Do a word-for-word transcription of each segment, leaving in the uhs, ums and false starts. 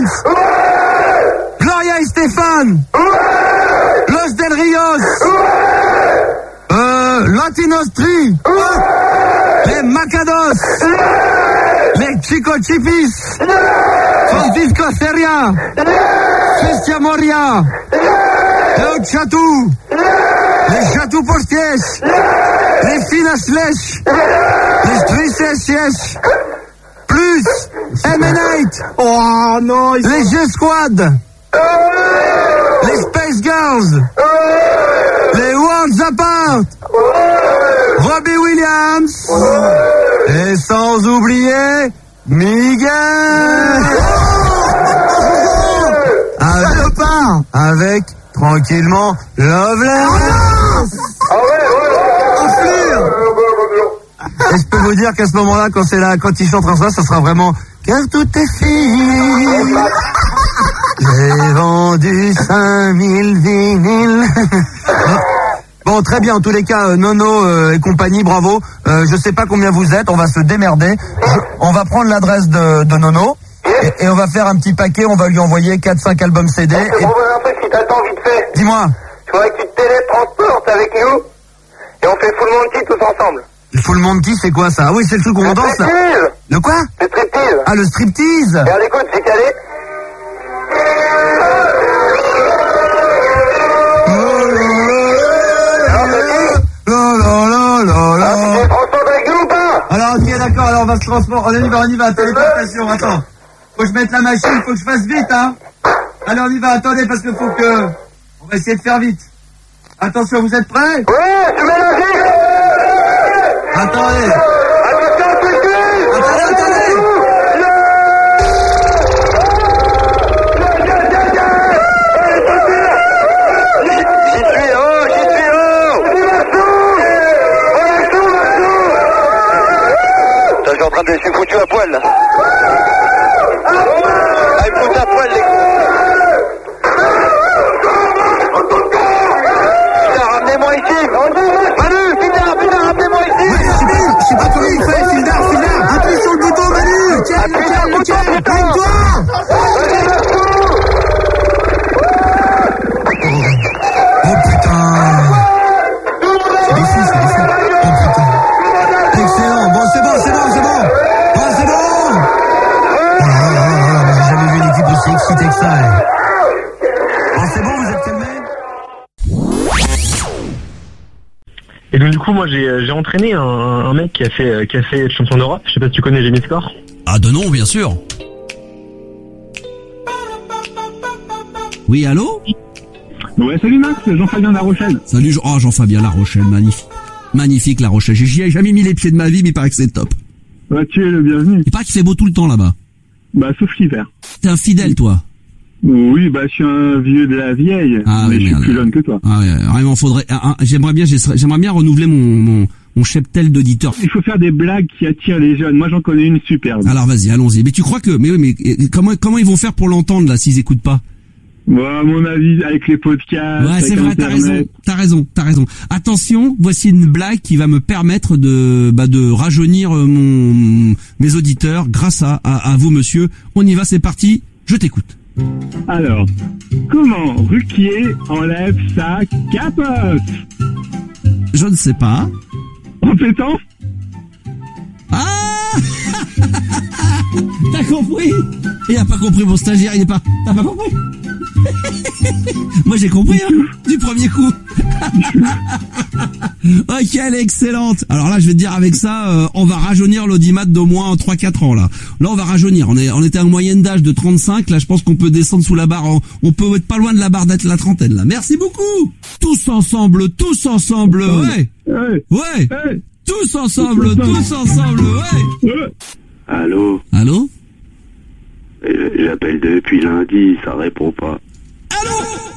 Williams. Ouais. Gloria Estefan. Ouais. Los Del Rios. Ouais. Euh, Latinostri. Ouais. Les Macados. Ouais. Les Chico Chipis. Ouais. Francisco Seria. Ouais. Cristian Moria. Ouais. Les Chatou. Ouais. Les Chatou Postiès. Ouais. Les Finas Lech. Ouais. Les Strices. Plus M N eight. Oh non, ils les G-Squad. Euh. Les Space Girls. Euh. Les Worlds Apart. Euh. Robbie Williams. Euh. Et sans oublier Miguel. Avec, avec tranquillement Loveless. Ah ouais, ouais, ouais. Et je peux vous dire qu'à ce moment-là, quand c'est là, quand il chantera ça, ça sera vraiment car tout est fini. J'ai vendu cinq mille vinyles. Bon, très bien. En tous les cas, euh, Nono euh, et compagnie, bravo. Euh, je sais pas combien vous êtes. On va se démerder. Je, on va prendre l'adresse de, de Nono et, et on va faire un petit paquet. On va lui envoyer quatre cinq albums C D. Je te propose un truc si t'attends vite fait. Dis-moi. Je voudrais que tu te télétransportes avec nous et on fait Full Monty tous ensemble. Le Full Monty, c'est quoi ça? Ah oui, c'est le truc où on danse là. Le quoi? Le striptease. Ah, le striptease. Regarde, écoute, c'est calé. Alors, ok, d'accord, alors on va se transporter. On y va, on y va, téléportation, attends. Faut que je mette la machine, faut que je fasse vite, hein. Allez, on y va, attendez, parce que faut que... On va essayer de faire vite. Attention, vous êtes prêts? Ouais, tu mets la vie. Attendez. Attention, striptease. Attendez, attendez. J'y suis, oh, j'y suis, oh. Je suis en train de les foutu à poil là. Ah, ils me foutent à poil les gars. Putain, ramenez-moi ici. Manu, putain, putain, ramenez-moi ici. Ouais, je sais pas, je sais pas comment il fait, Fildar, Fildar. Appuie sur le bouton, Manu. Tiens, tiens, tiens, tiens, oh putain. C'est des fous, c'est des fous. Oh putain. Excellent. Bon, c'est bon, c'est bon, c'est bon. Bon, c'est bon. Oh là là là là, j'ai jamais vu une équipe aussi excitée que ça. Hein. Bon, c'est bon, vous êtes calmés? Et donc du coup moi j'ai j'ai entraîné un, un mec qui a fait qui a fait champion d'Europe. Je sais pas si tu connais Jamie Score. Ah de nom bien sûr. Oui allô. Ouais salut Max, Jean-Fabien La Rochelle. Salut Jean, oh, Jean-Fabien La Rochelle, magnifique. Magnifique La Rochelle, j'y ai jamais mis les pieds de ma vie mais il paraît que c'est top. Ouais tu es le bienvenu. Il paraît qu'il fait beau tout le temps là-bas. Bah sauf l'hiver. T'es un fidèle toi. Oui, bah je suis un vieux de la vieille, ah, mais oui, je merde. suis plus jeune que toi. Ah ouais, vraiment faudrait. Ah, ah, j'aimerais bien, j'aimerais bien renouveler mon mon, mon cheptel d'auditeurs. Il faut faire des blagues qui attirent les jeunes. Moi j'en connais une superbe. Alors vas-y, allons-y. Mais tu crois que, mais oui, mais comment comment ils vont faire pour l'entendre là s'ils écoutent pas? Bon, à mon avis, avec les podcasts. Ouais, c'est vrai, t'as raison, t'as raison, t'as raison. Attention, voici une blague qui va me permettre de bah de rajeunir mon mes auditeurs grâce à à, à vous monsieur. On y va, c'est parti. Je t'écoute. Alors, comment Ruquier enlève sa capote? Je ne sais pas. En pétant? Ah t'as compris? Il a pas compris mon stagiaire, il est pas... T'as pas compris? Moi j'ai compris, hein, du premier coup. Ok, elle est excellente. Alors là, je vais te dire, avec ça, euh, on va rajeunir l'audimat d'au moins trois quatre ans, là. Là, on va rajeunir. On est, on était à une moyenne d'âge de trente-cinq. Là, je pense qu'on peut descendre sous la barre. On, on peut être pas loin de la barre d'être la trentaine, là. Merci beaucoup. Tous ensemble, tous ensemble, ouais. Ouais. Ouais. Ouais. Tous ensemble, tous ensemble, ouais. Ouais. Allô? Allô? J'appelle depuis lundi, ça répond pas. Allô?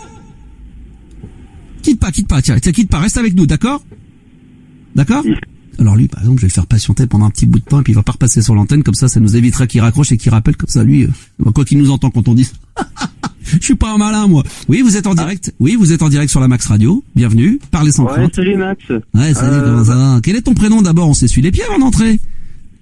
Quitte pas, quitte pas, tiens, tiens, quitte pas, reste avec nous, d'accord? D'accord? Alors lui, par exemple, je vais le faire patienter pendant un petit bout de temps et puis il va pas repasser sur l'antenne, comme ça, ça nous évitera qu'il raccroche et qu'il rappelle, comme ça, lui, euh, quoi qu'il nous entend quand on dit. Je suis pas un malin, moi. Oui, vous êtes en direct. Oui, vous êtes en direct sur la Max Radio. Bienvenue. Parlez sans ouais, crainte. Salut Max. Ouais, salut, euh... comment ça va? Quel est ton prénom d'abord? On s'essuie les pieds avant d'entrer.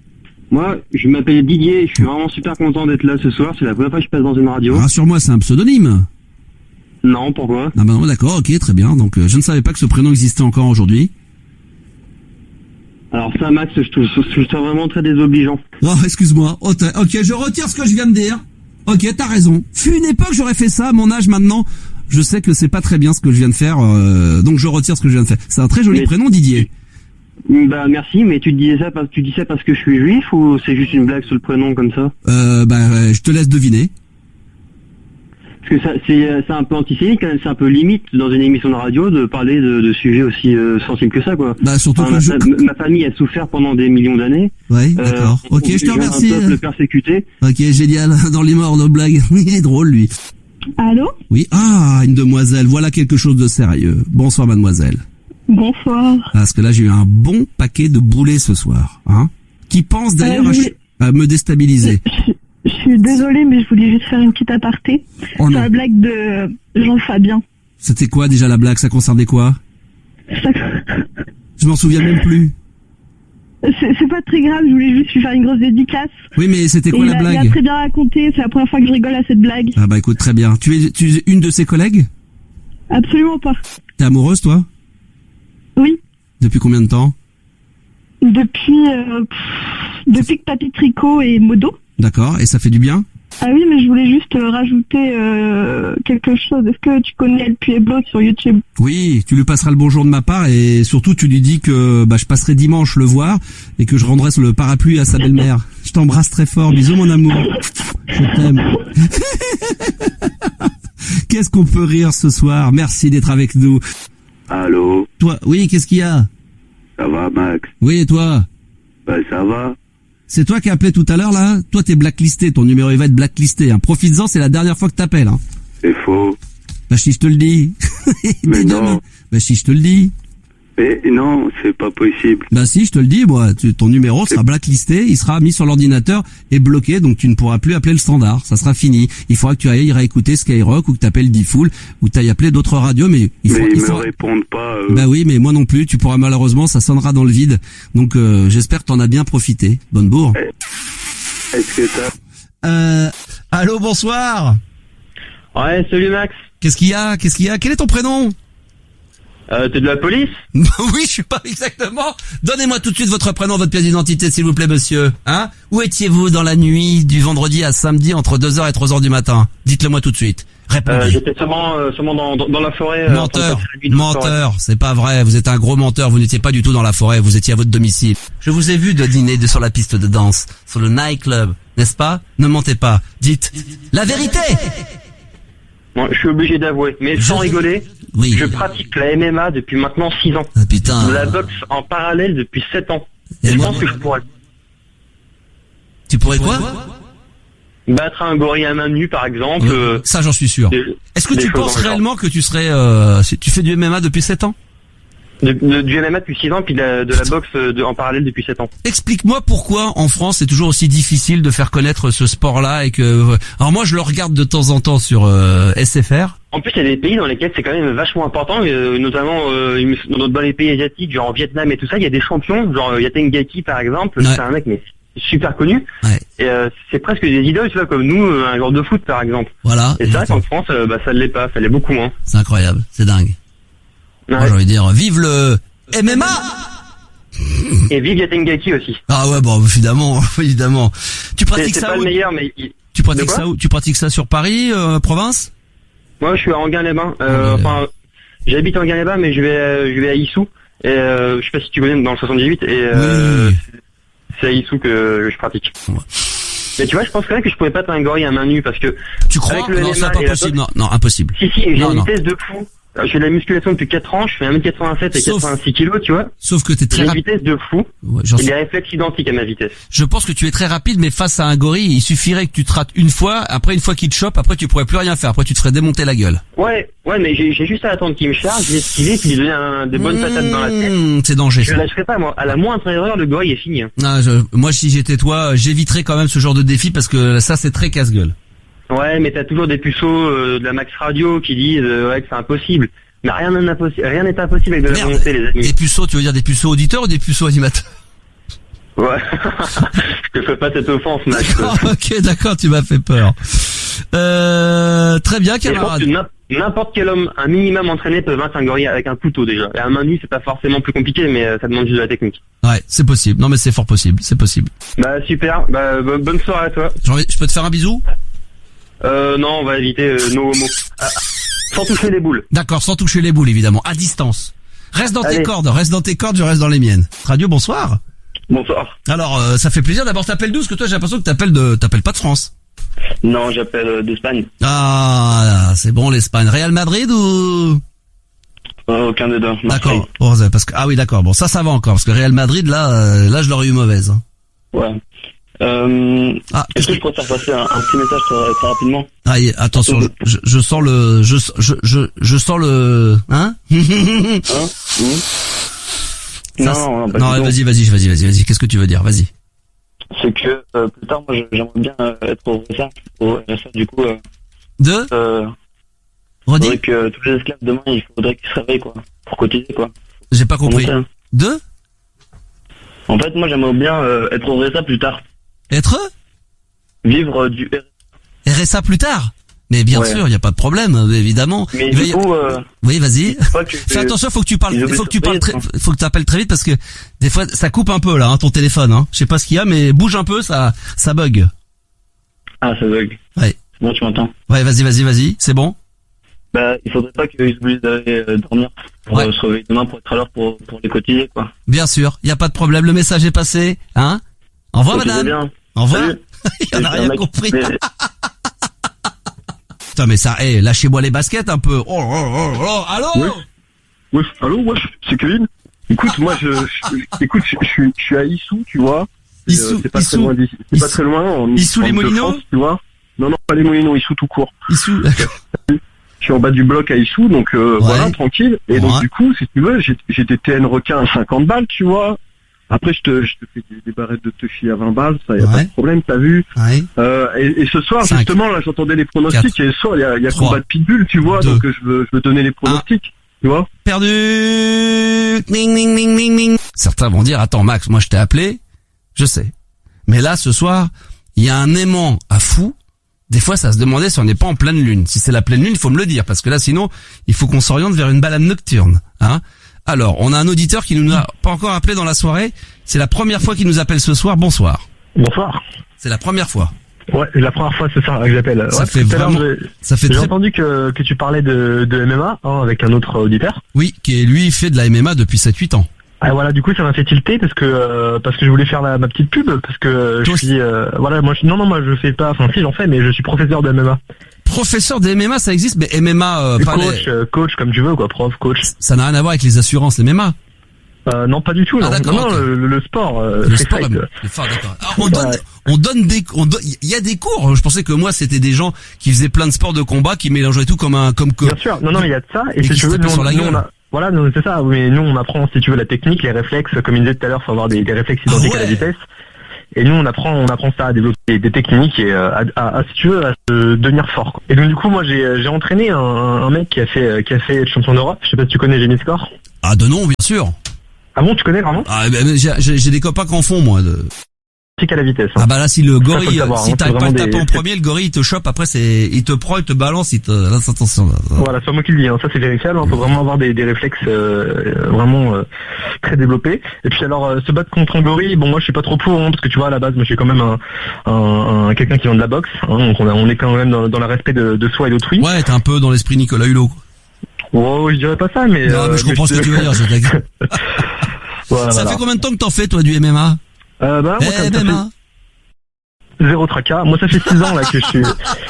Moi, je m'appelle Didier, je suis vraiment super content d'être là ce soir, c'est la première fois que je passe dans une radio. Rassure-moi, c'est un pseudonyme. Non, pourquoi? Ah ben non, d'accord, ok, très bien. Donc euh, je ne savais pas que ce prénom existait encore aujourd'hui. Alors ça, Max, je trouve, je trouve ça vraiment très désobligeant. Oh, excuse-moi. Oh, t'as- ok, je retire ce que je viens de dire. Ok, t'as raison. Fut une époque, j'aurais fait ça. À mon âge maintenant, je sais que c'est pas très bien ce que je viens de faire, euh, donc je retire ce que je viens de faire. C'est un très joli Mais- prénom, Didier. Bah merci, mais tu disais ça parce tu dis ça parce que je suis juif ou c'est juste une blague sur le prénom comme ça? Euh, bah, euh, je te laisse deviner. Parce que ça, c'est, c'est un peu antisémite quand même, c'est un peu limite dans une émission de radio de parler de, de sujets aussi euh, sensibles que ça, quoi. Bah, surtout Enfin, que ma, je... fa- ma famille a souffert pendant des millions d'années. Ouais, Euh, d'accord. on- Ok, on je te est remercie. Un peuple persécuté. Ok, génial. Dans les morts, nos blagues. Il est drôle, lui. Allô? Oui. Ah, une demoiselle. Voilà quelque chose de sérieux. Bonsoir, mademoiselle. Bonsoir. Parce que là, j'ai eu un bon paquet de boulets ce soir, hein. Qui pense d'ailleurs Euh, à, je ch- à me déstabiliser. Je, je suis désolée, mais je voulais juste faire une petite aparté. Oh C'est non. la blague de Jean Fabien. C'était quoi déjà la blague? Ça concernait quoi? Ça- Je m'en souviens même plus. C'est c'est pas très grave, je voulais juste lui faire une grosse dédicace. Oui, mais c'était Et quoi il, la a, il a blague? très bien raconté, c'est la première fois que je rigole à cette blague. Ah bah écoute, très bien. Tu es, tu es une de ses collègues? Absolument pas. T'es amoureuse, toi? Oui. Depuis combien de temps? Depuis, euh, pff, depuis que Papy Tricot est modo. D'accord. Et ça fait du bien? Ah oui, mais je voulais juste euh, rajouter euh, quelque chose. Est-ce que tu connais El Pueblo sur YouTube? Oui, tu lui passeras le bonjour de ma part et surtout tu lui dis que bah, je passerai dimanche le voir et que je rendrai le parapluie à sa belle-mère. Je t'embrasse très fort. Bisous mon amour. Je t'aime. Qu'est-ce qu'on peut rire ce soir? Merci d'être avec nous. Allô? Toi, oui, qu'est-ce qu'il y a? Ça va, Max? Oui, et toi? Bah, ça va. C'est toi qui as appelé tout à l'heure là? Toi t'es blacklisté, ton numéro il va être blacklisté. Hein. Profites-en, c'est la dernière fois que t'appelles. Hein. C'est faux. Bah si je te le dis. Mais Dès non. demain. Bah si je te le dis. Mais non, c'est pas possible. Bah si, je te le dis, moi, tu- ton numéro sera blacklisté, il sera mis sur l'ordinateur et bloqué, donc tu ne pourras plus appeler le standard, ça sera fini. Il faudra que tu ailles réécouter Skyrock ou que tu appelles D-Fool ou que tu ailles appeler d'autres radios, mais il faut... Mais il ils me faut... répondent pas. euh. Bah oui, mais moi non plus, tu pourras malheureusement, ça sonnera dans le vide. Donc euh, j'espère que t'en as bien profité. Bonne bourre. Est-ce que t'as... Euh... Allô, bonsoir. Ouais, salut Max. Qu'est-ce qu'il y a? Qu'est-ce qu'il y a? Quel est ton prénom? Euh, t'es de la police? Oui, je suis pas exactement. Donnez-moi tout de suite votre prénom, votre pièce d'identité, s'il vous plaît, monsieur. Hein? Où étiez-vous dans la nuit du vendredi à samedi entre deux heures et trois heures du matin? Dites-le moi tout de suite. Répondez. Euh, j'étais sûrement, euh, sûrement dans, dans, dans la forêt. euh, en train de Menteur, passer la nuit dans la forêt. menteur, c'est pas vrai, vous êtes un gros menteur, vous n'étiez pas du tout dans la forêt, vous étiez à votre domicile. Je vous ai vu de dîner de, sur la piste de danse, sur le nightclub, n'est-ce pas? Ne mentez pas, dites la vérité. Bon, je suis obligé d'avouer, mais sans Je- rigoler, Oui. je pratique la M M A depuis maintenant six ans. Ah putain. La boxe en parallèle depuis sept ans. Et Et je moi- pense que je pourrais Tu pourrais quoi? battre un gorille à main nue, par exemple. Euh, euh, Ça j'en suis sûr. des- Est-ce que des tu choses penses dans le genre. réellement que tu serais... Euh, si tu fais du M M A depuis sept ans? de, de- du M M A depuis six ans, puis de la, de la boxe euh, de, en parallèle depuis sept ans. Explique-moi pourquoi en France c'est toujours aussi difficile de faire connaître ce sport-là et que... Alors moi je le regarde de temps en temps sur euh, S F R. En plus, il y a des pays dans lesquels c'est quand même vachement important, euh, notamment euh, il me- dans, dans les pays asiatiques, genre en Vietnam et tout ça, il y a des champions, genre euh, Yaten Gaki par exemple, Ouais. c'est un mec mais super connu, Ouais. et euh, c'est presque des idoles, tu vois, comme nous, euh, un joueur de foot par exemple. Voilà. Et c'est vrai exactement. qu'en France, euh, bah, ça ne l'est pas, ça l'est beaucoup moins. C'est incroyable, c'est dingue. Moi Ouais. j'ai envie de dire, vive le M M A. Et vive Yaten Gaki aussi. Ah ouais, bon, évidemment, évidemment. Tu C'est pratiques c'est ça pas où? le meilleur, mais il- Tu pratiques De quoi ça où? Tu pratiques ça sur Paris, euh, province? moi je suis à Anguin-les-Bains, euh, Ah ouais. enfin j'habite à Anguin-les-Bains, mais je vais, euh, je vais à Issou, et euh, je sais pas si tu connais dans le soixante-dix-huit, et euh, Oui. c'est à Issou que, que je pratique. Ouais. Mais tu vois, je pense quand même que je pourrais pas être un gorille à main nue, parce que Tu crois? avec le Non, M M A c'est pas et la possible. Non, non, impossible. si si, j'ai Non, une non. vitesse de fou. Euh, Je fais de la musculation depuis quatre ans, je fais un mètre quatre-vingt-sept et Sauf- quatre-vingt-six kilos, tu vois. Sauf que t'es J'ai très une rapide. vitesse de fou Ouais, j'en et sais- des réflexes identiques à ma vitesse. Je pense que tu es très rapide, mais face à un gorille, il suffirait que tu te rates une fois. Après, une fois qu'il te chope, après tu pourrais plus rien faire. Après, tu te ferais démonter la gueule. Ouais, ouais, mais j'ai j'ai juste à attendre qu'il me charge, l'esquiver, puis lui donner un- des bonnes patates dans la tête. Mmh, c'est danger. Je Ça. lâcherai pas, moi. À la moindre erreur, le gorille est fini. hein. Non, je- moi, si j'étais toi, j'éviterais quand même ce genre de défi parce que ça, c'est très casse-gueule. Ouais, mais t'as toujours des puceaux euh, de la Max Radio qui disent euh, ouais, que c'est impossible. Mais rien n'est impossible, rien n'est impossible avec de la Merde. volonté, les amis. Des puceaux, tu veux dire des puceaux auditeurs ou des puceaux animateurs? Ouais. Je te fais pas cette offense, Max. Ok, d'accord, tu m'as fait peur. Euh, très bien, Et je pense camarade. que n'im- n'importe quel homme, un minimum entraîné, peut vaincre un gorille avec un couteau déjà. Et à main nue, c'est pas forcément plus compliqué, mais euh, ça demande juste de la technique. Ouais, c'est possible. Non, mais c'est fort possible, c'est possible. Bah super, bah bo- bonne soirée à toi. J'ai envie- Je peux te faire un bisou? Euh, non, on va éviter euh, nos mots. Ah, sans toucher les boules. D'accord, sans toucher les boules, évidemment, à distance. Reste dans tes Allez. cordes, reste dans tes cordes, je reste dans les miennes. Radio, bonsoir. Bonsoir. Alors, euh, ça fait plaisir. D'abord, t'appelles d'où? Parce que toi, j'ai l'impression que t'appelles de, t'appelles pas de France. Non, j'appelle euh, d'Espagne. Ah, c'est bon, l'Espagne. Real Madrid ou? Euh, aucun des deux. D'accord. Bon, c'est parce que, ah oui, d'accord. Bon, ça, ça va encore. Parce que Real Madrid, là, euh, là, je l'aurais eu mauvaise. hein. Ouais. Euh, Ah, Est-ce que je pourrais faire passer un, un petit message très, très rapidement? Ah, y- attention, je, je sens le, je, je, je, je sens le, hein? Hein mmh. Ça, Non, c'est- non, non, pas non, du tout. vas-y, vas-y, vas-y, vas-y, vas-y. Qu'est-ce que tu veux dire? Vas-y. C'est que euh, plus tard, moi, j'aimerais bien euh, être au R S A. Au R S A, du coup, euh, Deux? euh, Redis? faudrait que tous les esclaves demain, il faudrait qu'ils se réveillent, quoi, pour cotiser, quoi. J'ai pas compris. Comment ça Deux? En fait, moi, j'aimerais bien euh, être au R S A plus tard. Être? Vivre euh, du R S A. R S A plus tard? Mais bien Ouais. sûr, il y a pas de problème, évidemment. Mais Il va du y- coup, euh, Oui, vas-y. pas que- Fais attention, faut que tu parles, Ils faut que tu obligent parles de très, faut que tu appelles très vite parce que des fois ça coupe un peu là, hein, ton téléphone. Hein. Je sais pas ce qu'il y a, mais bouge un peu, ça, ça bug. Ah, ça bug. Ouais. C'est bon, tu m'entends? Ouais, vas-y, vas-y, vas-y. C'est bon. Bah, il faudrait pas qu'ils oublient d'aller euh, dormir pour Ouais. euh, se réveiller demain pour être à l'heure pour, pour les cotiser, quoi. Bien sûr, il y a pas de problème. Le message est passé, hein. Au revoir, Ok, c'est madame. bien. Au revoir. Salut. Il en a C'est un rien mec- compris. mais- Putain, mais ça, eh, lâchez-moi les baskets un peu. Oh, oh, oh, oh, allô. Ouais. Wesh, allô, wesh, c'est Kevin. Écoute, moi, je, je- écoute, je, je suis, je suis à Issou, tu vois. Et, Issou, euh, c'est pas Issou. très loin d'ici. C'est Issou. pas très loin. En, Issou en les Ile-de-France, Moulineaux tu vois. Non, non, pas les Moulineaux, Issou tout court. Issou, d'accord. Je suis en bas du bloc à Issou, donc euh, Ouais. voilà, tranquille. Et donc Ouais. du coup, si tu veux, j'ai j'ai des T N requins à cinquante balles, tu vois. Après, je te, je te fais des, des barrettes de Tuffy à vingt balles, ça y a Ouais. pas de problème, t'as vu. Ouais. Euh, et, et ce soir, Cinq. justement, là, j'entendais les pronostics, Quatre. et ce soir, il y a, il y a Trois. combat de pitbull, tu vois, Deux. donc euh, je veux, je veux donner les pronostics, tu vois. Perdu. Ning, ning, ning, ning, ning. Certains vont dire, attends, Max, moi je t'ai appelé. Je sais. Mais là, ce soir, il y a un aimant à fou. Des fois, ça se demandait si on n'est pas en pleine lune. Si c'est la pleine lune, il faut me le dire, parce que là, sinon, il faut qu'on s'oriente vers une balade nocturne. Hein. Alors, on a un auditeur qui nous a pas encore appelé dans la soirée. C'est la première fois qu'il nous appelle ce soir. Bonsoir. Bonsoir. C'est la première fois. Ouais, la première fois c'est ça que j'appelle. Ça Ouais, fait tout à l'heure, vraiment- j'ai- Ça fait J'ai très... entendu que, que tu parlais de, de M M A hein, avec un autre auditeur. Oui, qui est, lui, fait de la M M A depuis sept huit ans. Ah voilà, du coup ça m'a fait tilter parce que euh, parce que je voulais faire la, ma petite pub parce que je Toi suis euh, voilà moi je, non non moi je fais pas enfin si j'en fais mais je suis professeur de M M A. Professeur de M M A, ça existe, mais M M A, euh, Et pas coach les- euh, coach comme tu veux quoi, prof, coach. ça n'a rien à voir avec les assurances, les M M A. Euh, non pas du tout. Ah, non, d'accord, non, ok. le, le sport. Euh, Le free sport, fight, est- euh. le fort, d'accord. Ah, on donne, on donne des, on donne- il y a des cours. Je pensais que moi c'était des gens qui faisaient plein de sports de combat, qui mélangeaient tout comme un, comme que. Bien sûr, non non il y a de ça et, Et si qui tu se veux tapaient nous, sur la nous, gueule. on a voilà non, c'est ça mais nous on apprend si tu veux la technique, les réflexes comme il disait tout à l'heure, faut avoir des, des réflexes identiques Ah ouais. à la vitesse. Et nous on apprend on apprend ça à développer des, des techniques et euh, à, à, à, si tu veux à se devenir fort. Quoi. Et donc du coup moi j'ai j'ai entraîné un, un mec qui a fait qui a fait être champion d'Europe. Je sais pas si tu connais Jamie Score. Ah, de nom, bien sûr. Ah bon tu connais vraiment? Ah, ben, ben, j'ai, j'ai j'ai des copains qui en font, moi. De... C'est à la vitesse. Hein. Ah, bah là, si le Ça, faut gorille, le savoir, si hein, t'arrives c'est pas à le vraiment taper en des- premier, le gorille, il te chope, après, c'est, il te prend, il te balance, il te, là, c'est attention, là. Voilà, c'est moi qui le dis, hein. Ça c'est vérifiable, hein. Faut vraiment avoir des, des réflexes euh, vraiment euh, très développés. Et puis alors euh, se battre contre un gorille, bon moi je suis pas trop pour, hein, parce que tu vois à la base moi je suis quand même un, un, un quelqu'un qui vient de la boxe, hein, donc on, a, on est quand même dans, dans le respect de, de soi et d'autrui. Ouais, t'es un peu dans l'esprit Nicolas Hulot, quoi. Oh, je dirais pas ça, mais... Non, euh, mais je comprends ce que tu veux dire, je t'inquiète. Voilà, Ça voilà. fait combien de temps que t'en fais, toi, du M M A? euh, bah, moi, ça, ça M M A? fait zéro tracas. Moi ça fait six ans là que je suis...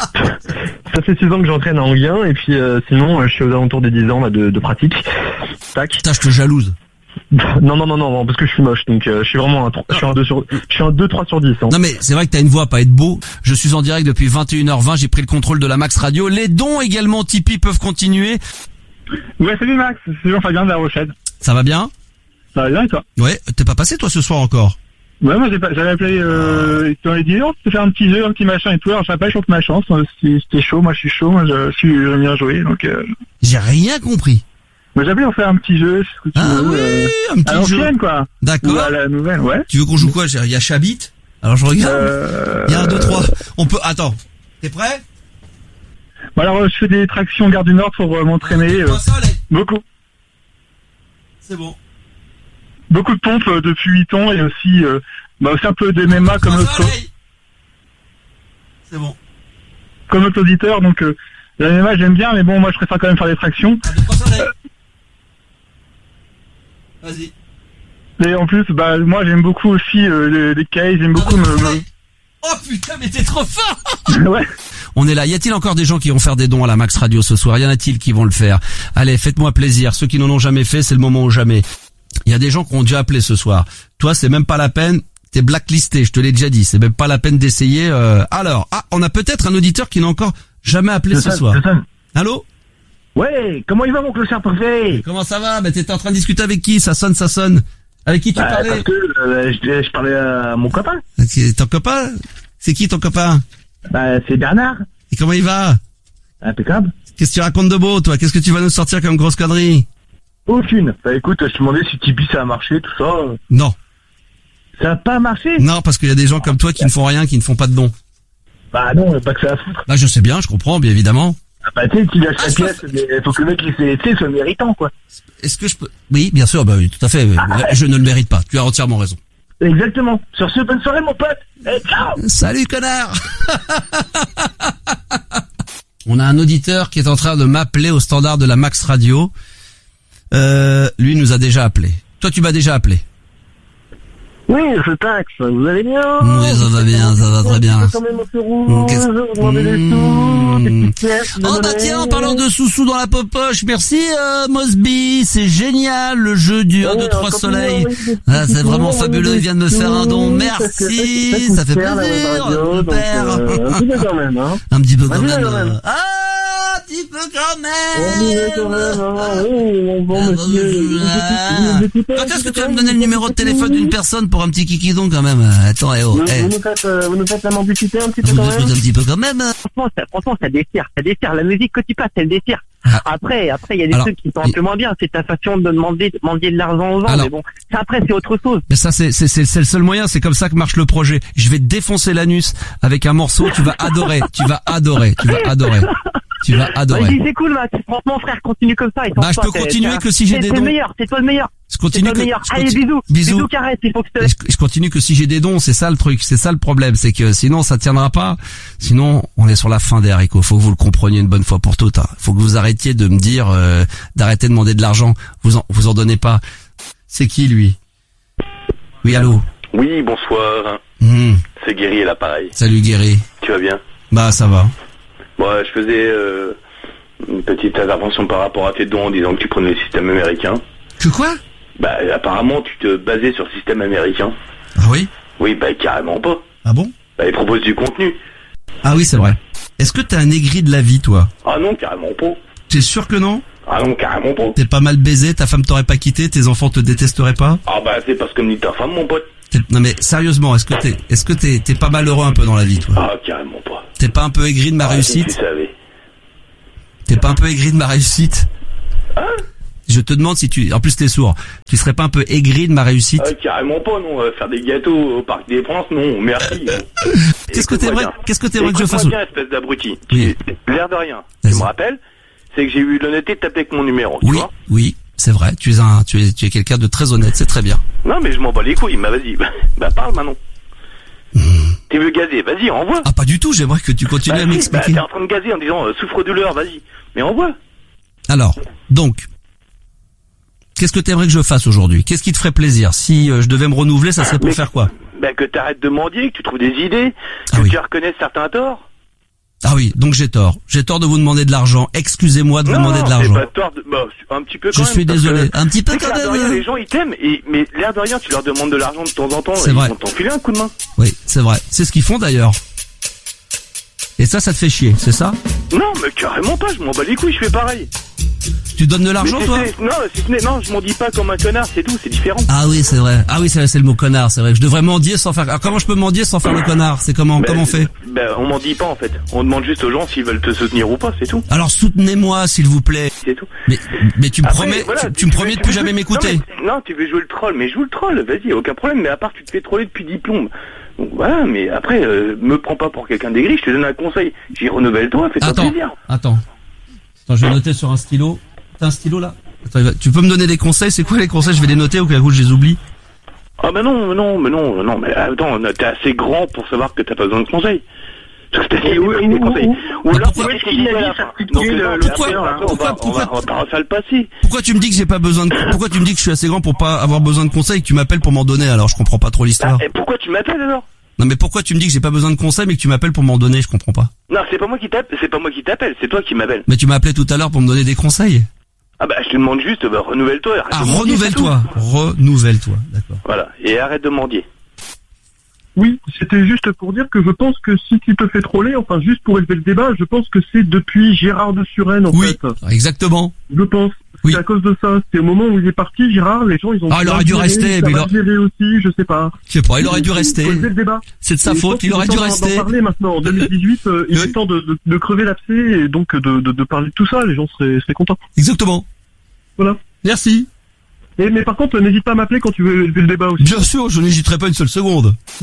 ça fait six ans que j'entraîne à Anguien, et puis euh, sinon euh, je suis aux alentours des dix ans là de, de pratique. Tac. Putain, je te jalouse. Non, non, non, non, non, parce que je suis moche, donc euh, je suis vraiment un, je suis un deux sur, je suis un deux trois sur dix. Hein. Non mais c'est vrai que t'as une voix à pas être beau. Je suis en direct depuis vingt et une heures vingt, j'ai pris le contrôle de la Max Radio. Les dons également Tipeee peuvent continuer. Ouais, salut Max, c'est Jean-Fabien de La Rochelle. Ça va bien? Ça va bien et toi? Ouais, t'es pas passé toi ce soir encore? Ouais, moi j'ai pas- j'avais appelé, euh, tu m'avais dit, non, tu peux faire un petit jeu, un petit machin et tout, alors je savais pas, je trouve ma chance, euh, si c'était chaud, moi je suis chaud, moi je, je suis j'aime bien jouer, donc euh... J'ai rien compris. Moi, j'appelais pour faire un petit jeu. Ce que tu Ah veux, oui, euh, un petit à jeu. l'ancienne, quoi. D'accord. Ou à la nouvelle, ouais. Tu veux qu'on joue quoi? Il y a Chabit. Alors je regarde. Euh... Il y a un, deux, trois. On peut. Attends. T'es prêt? Bon, alors, euh, je fais des tractions Gare du Nord pour euh, m'entraîner. Euh, beaucoup. C'est bon. Beaucoup de pompes euh, depuis huit ans et aussi, euh, bah, aussi un peu de M M A comme notre, C'est bon. comme notre auditeur. Donc, euh, la M M A, j'aime bien, mais bon, moi, je préfère quand même faire des tractions. Euh, Vas-y. et en plus, bah, moi, j'aime beaucoup aussi euh, les, les cailles. J'aime beaucoup me, me... Oh putain, mais t'es trop fort. Ouais. On est là. Y a-t-il encore des gens qui vont faire des dons à la Max Radio ce soir? Y en a-t-il qui vont le faire? Allez, faites-moi plaisir. Ceux qui n'en ont jamais fait, c'est le moment ou jamais. Il y a des gens qui ont déjà appelé ce soir. Toi, c'est même pas la peine. T'es blacklisté. Je te l'ai déjà dit. C'est même pas la peine d'essayer. Euh... Alors, ah, on a peut-être un auditeur qui n'a encore jamais appelé Je ce sonne, soir. je sonne. Allô? Ouais, comment il va mon clochard préféré? Comment ça va? Bah, t'étais en train de discuter avec qui? Ça sonne, ça sonne. Avec qui tu bah, parlais? Parce que euh, je, je parlais à mon copain. Ok, ton copain? C'est qui ton copain? Bah, c'est Bernard. Et comment il va? Impeccable. Qu'est-ce que tu racontes de beau, toi? Qu'est-ce que tu vas nous sortir comme grosse connerie? Aucune. Bah écoute, je te demandais si Tipeee ça a marché, tout ça. Non. Ça a pas marché? Non, parce qu'il y a des gens comme toi qui ne font rien, qui ne font pas de dons. Bah non, pas que ça à foutre. Bah je sais bien, je comprends, bien évidemment. Ah bah tu sais, tu lâches la pièce, mais faut que le mec il s'est, tu sais, soit méritant, quoi. Est-ce que je peux... Oui, bien sûr, bah oui, tout à fait. Ah, Je ne le mérite pas. Tu as entièrement raison. Exactement. Sur ce, bonne soirée, mon pote. Eh, ciao! Salut, connard! On a un auditeur qui est en train de m'appeler au standard de la Max Radio. Euh, lui nous a déjà appelé. Toi, tu m'as déjà appelé. Oui, je taxe. Vous allez bien? Oui, ça va bien, ça va très bien. Oh bah tiens, en parlant de sous-sous dans la popoche, merci euh, Mosby, c'est génial le jeu du un, deux, trois soleil. Ah, c'est vraiment fabuleux, il vient de me faire un don, merci, ça fait plaisir, super. Un petit peu quand même, hein. Un petit peu quand même. Ah, un petit peu quand même. Quand est-ce que tu vas me donner le numéro de téléphone d'une personne pour un petit kikidon quand même? Attends, eh oh, Vous, eh. vous nous faites, euh, vous nous faites la mendicité un petit peu Vous quand nous même? faites un petit peu quand même. Franchement, ça, franchement, ça dessert, ça dessert. La musique que tu passes, elle dessert. Ah. Après, après, il y a des Alors, trucs qui sont un peu moins bien. C'est ta façon de demander, demander de l'argent aux gens. Alors, mais bon, ça après, c'est autre chose. Mais ça, c'est, c'est, c'est, c'est le seul moyen, c'est comme ça que marche le projet. Je vais te défoncer l'anus avec un morceau, tu vas adorer, tu vas adorer, tu vas adorer. Tu vas adorer. Vas-y, c'est cool, Max. Franchement, frère, continue comme ça. Bah, je peux continuer que si j'ai des dons. C'est dons. le meilleur, c'est toi le meilleur. Je continue c'est toi que, le meilleur. je Allez, continue- bisous. bisous. Bisous, caresse, il faut que je te... Je, je continue que si j'ai des dons, c'est ça le truc, c'est ça le problème, c'est que sinon ça tiendra pas. Sinon, on est sur la fin des haricots. Faut que vous le compreniez une bonne fois pour toutes. Hein. Faut que vous arrêtiez de me dire euh, d'arrêter de demander de l'argent. Vous en, vous en donnez pas. C'est qui lui? Oui, allô. Oui, bonsoir. Mmh. C'est Guéry à l'appareil. Salut Guéry. Tu vas bien? Bah ça va. Bon, je faisais euh, une petite intervention par rapport à tes dons en disant que tu prenais le système américain. Que quoi? Bah apparemment tu te basais sur le système américain. Ah oui? Oui, bah carrément pas. Ah bon? Bah ils proposent du contenu. Ah oui, c'est vrai. Est-ce que t'es un aigri de la vie, toi? Ah non, carrément pas. T'es sûr que non? Ah non, carrément pas. T'es pas mal baisé, ta femme t'aurait pas quitté, tes enfants te détesteraient pas? Ah bah c'est parce que me dit ta femme, mon pote. T'es- Non mais sérieusement, est-ce que t'es, est-ce que t'es, t'es pas malheureux un peu dans la vie, toi? Ah carrément pas. T'es pas un peu aigri de ma Ah, si réussite? tu savais. T'es pas un peu aigri de ma réussite? Hein? Je te demande si tu, en plus t'es sourd, tu serais pas un peu aigri de ma réussite? Ah carrément pas, non. Euh, Faire des gâteaux au Parc des Princes, non, merci. Qu'est-ce que t'aimerais, qu'est-ce que t'aimerais que je fasse? Écoute-moi bien, espèce d'abruti. Oui. L'air de rien. Tu me rappelles? C'est que j'ai eu l'honnêteté de t'appeler avec mon numéro, tu Oui, vois? oui, c'est vrai, tu es un, tu es, tu es quelqu'un de très honnête, c'est très bien. Non, mais je m'en bats les couilles. Bah vas-y, bah parle maintenant. T'es vu gazer, vas-y, envoie. Ah pas du tout, j'aimerais que tu continues Bah, à si, m'expliquer. bah, t'es en train de gazer en disant euh, souffre-douleur, vas-y. Mais envoie. Alors, donc, qu'est-ce que t'aimerais que je fasse aujourd'hui? Qu'est-ce qui te ferait plaisir? Si euh, je devais me renouveler, ça serait pour Mais- faire quoi? Bah que t'arrêtes de mendier, que tu trouves des idées, que Ah oui. tu reconnaisses certains torts. Ah oui, donc j'ai tort. J'ai tort de vous demander de l'argent. Excusez-moi de vous Non, demander non, de l'argent. c'est pas tort de... Bah, un petit peu quand Je même. suis parce désolé. que- Un petit peu tu sais que quand l'air de même. rien, les gens ils t'aiment, et... mais l'air de rien, tu leur demandes de l'argent de temps en temps, C'est et vrai. ils vont t'enfiler un coup de main. Oui, c'est vrai. C'est ce qu'ils font d'ailleurs. Et ça, ça te fait chier, c'est ça? Non, mais carrément pas, je m'en bats les couilles, je fais pareil. Tu donnes de l'argent, Mais toi? c'est- Non, si ce n'est- non, je m'en dis pas comme un connard, c'est tout, c'est différent. Ah oui, c'est vrai. Ah oui, c'est c'est le mot connard, c'est vrai. Je devrais mendier sans faire... Alors, comment je peux mendier sans faire le connard? C'est comment, Ben, comment on fait? Ben, on m'en dit pas en fait. On demande juste aux gens s'ils veulent te soutenir ou pas, c'est tout. Alors, soutenez-moi, s'il vous plaît. C'est tout. Mais, mais tu me Après, promets, voilà, tu, tu me promets veux- de plus veux jamais jouer- m'écouter. Non, mais- non, tu veux jouer le troll, mais joue le troll, vas-y, aucun problème. Mais à part, tu te fais troller depuis diplôme. Donc voilà, mais après, euh, me prends pas pour quelqu'un d'aigri, je te donne un conseil. J'y renouvelle-toi, fais-toi Attends, plaisir. attends. Attends, je vais noter sur un stylo. T'as un stylo là? Attends, il va- tu peux me donner des conseils? C'est quoi les conseils? Je vais les noter au cas où je les oublie. Ah bah non, mais non, mais non, non, mais attends, t'es assez grand pour savoir que t'as pas besoin de conseils. Parce que t'as dit oui, des conseils. Ou alors, pourquoi- est-ce qu'il a dit ça? Donc, euh, pourquoi- après, après, on pourquoi- va- on pourquoi- va- on va refaire le passé. Pourquoi tu me dis que j'ai pas besoin de, pourquoi tu me dis que je suis assez grand pour pas avoir besoin de conseils et que tu m'appelles pour m'en donner? Alors, je comprends pas trop l'histoire. Et pourquoi tu m'appelles alors? Non, mais pourquoi tu me dis que j'ai pas besoin de conseils mais que tu m'appelles pour m'en donner? Je comprends pas. Non, c'est pas moi qui t'appelle, c'est pas moi qui t'appelle, c'est toi qui m'appelle. Mais tu m'as appelé tout à l'heure pour me donner des conseils. Ah bah je te demande juste, bah, renouvelle-toi. et arrête Ah, de mendier, renouvelle-toi. c'est tout. Renouvelle-toi. D'accord. Voilà, et arrête de mendier. Oui, c'était juste pour dire que je pense que si tu te fais troller, enfin juste pour élever le débat, je pense que c'est depuis Gérard de Suresnes en Oui, fait. exactement. Je pense. Oui. C'est à cause de ça. C'est au moment où il est parti, Gérard, les gens ils ont. Ah, il aurait dû géré, rester, ça mais il va a- gérer aussi, je sais pas. Je sais pas, il aurait dû rester. Faut élever le débat. C'est de sa Et je faute, pense il aurait qu'il est dû temps d'en- rester. d'en parler maintenant. En deux mille dix-huit, euh, il Oui. est temps de, de, de crever l'abcès et donc de, de, de parler de tout ça. Les gens seraient, seraient contents. Exactement. Voilà. Merci. Et mais par contre, n'hésite pas à m'appeler quand tu veux élever le débat aussi. Bien sûr, je n'hésiterai pas une seule seconde.